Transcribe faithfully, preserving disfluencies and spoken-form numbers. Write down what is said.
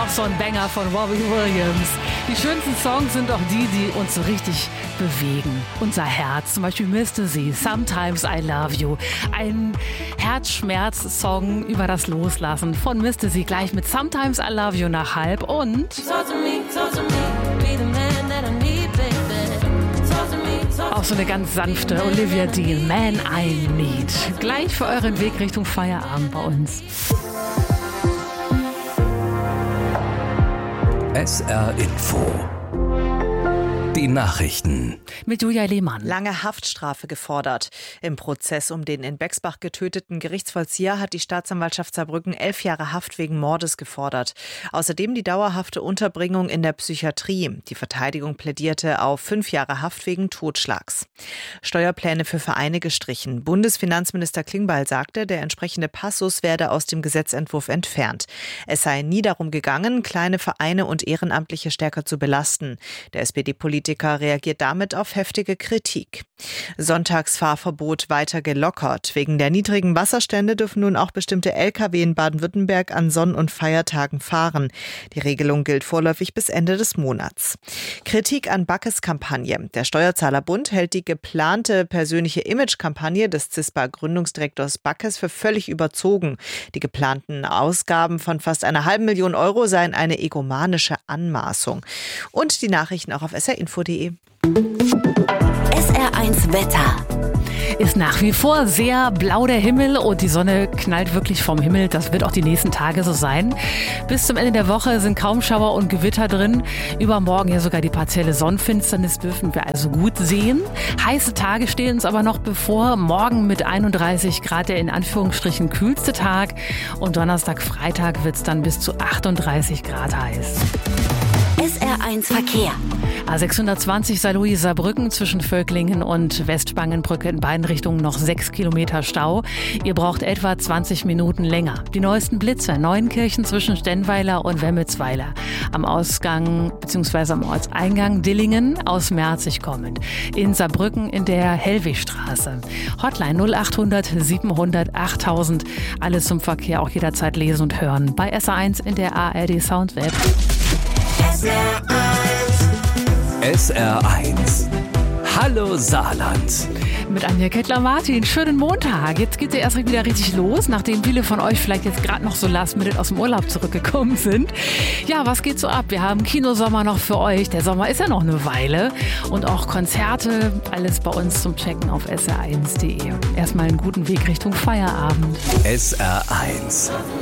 noch so ein Banger von Robbie Williams. Die schönsten Songs sind auch die, die uns so richtig bewegen. Unser Herz, zum Beispiel Mister Z, Sometimes I Love You. Ein Herzschmerz-Song über das Loslassen von Mister Z, gleich mit Sometimes I Love You nach halb und auch so eine ganz sanfte Olivia Dean, Man I Need. Gleich für euren Weg Richtung Feierabend bei uns. S R Info. Die Nachrichten. Mit Julia Lehmann. Lange Haftstrafe gefordert. Im Prozess um den in Bexbach getöteten Gerichtsvollzieher hat die Staatsanwaltschaft Saarbrücken elf Jahre Haft wegen Mordes gefordert. Außerdem die dauerhafte Unterbringung in der Psychiatrie. Die Verteidigung plädierte auf fünf Jahre Haft wegen Totschlags. Steuerpläne für Vereine gestrichen. Bundesfinanzminister Klingbeil sagte, der entsprechende Passus werde aus dem Gesetzentwurf entfernt. Es sei nie darum gegangen, kleine Vereine und Ehrenamtliche stärker zu belasten. Der S P D-Politiker reagiert damit auf heftige Kritik. Sonntagsfahrverbot weiter gelockert. Wegen der niedrigen Wasserstände dürfen nun auch bestimmte L K W in Baden-Württemberg an Sonn- und Feiertagen fahren. Die Regelung gilt vorläufig bis Ende des Monats. Kritik an Backes Kampagne. Der Steuerzahlerbund hält die geplante persönliche Image-Kampagne des C I S P A-Gründungsdirektors Backes für völlig überzogen. Die geplanten Ausgaben von fast einer halben Million Euro seien eine egomanische Anmaßung. Und die Nachrichten auch auf s r info punkt d e. S R eins Wetter. Ist nach wie vor sehr blau der Himmel und die Sonne knallt wirklich vom Himmel. Das wird auch die nächsten Tage so sein. Bis zum Ende der Woche sind kaum Schauer und Gewitter drin. Übermorgen ja sogar die partielle Sonnenfinsternis dürfen wir also gut sehen. Heiße Tage stehen uns aber noch bevor. Morgen mit einunddreißig Grad der in Anführungsstrichen kühlste Tag. Und Donnerstag, Freitag wird es dann bis zu achtunddreißig Grad heiß. S R eins Verkehr. A sechshundertzwanzig Saarlouis Saarbrücken zwischen Völklingen und Westspangenbrücke in beiden Richtungen noch sechs Kilometer Stau. Ihr braucht etwa zwanzig Minuten länger. Die neuesten Blitze, Neuenkirchen zwischen Stenweiler und Wemmelsweiler. Am Ausgang bzw. am Ortseingang Dillingen aus Merzig kommend. In Saarbrücken in der Hellwigstraße. Hotline null achthundert siebenhundert achttausend. Alles zum Verkehr auch jederzeit lesen und hören. Bei S R eins in der A R D Soundweb. S R eins. S R eins. Hallo Saarland. Mit Anja Kettler-Martin. Schönen Montag. Jetzt geht es ja erst wieder richtig los, nachdem viele von euch vielleicht jetzt gerade noch so last minute aus dem Urlaub zurückgekommen sind. Ja, was geht so ab? Wir haben Kinosommer noch für euch. Der Sommer ist ja noch eine Weile. Und auch Konzerte. Alles bei uns zum Checken auf s r eins punkt d e. Erstmal einen guten Weg Richtung Feierabend. S R eins.